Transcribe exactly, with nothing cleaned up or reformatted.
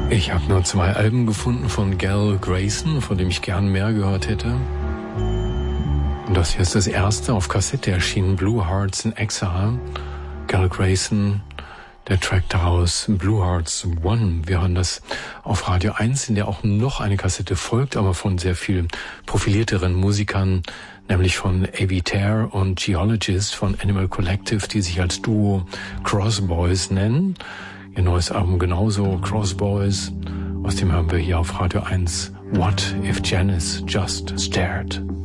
Ich habe nur zwei Alben gefunden von Gal Grayson, von dem ich gern mehr gehört hätte. Und das hier ist das erste auf Kassette erschienen, Blue Hearts in Exile. Gal Grayson, der Track daraus, Blue Hearts One. Wir hören das auf Radio eins, in der auch noch eine Kassette folgt, aber von sehr viel profilierteren Musikern, nämlich von A B Tare und Geologist von Animal Collective, die sich als Duo Crossboys nennen. Ihr neues Album genauso, Crossboys. Aus dem hören wir hier auf Radio eins What If Janice Just Stared.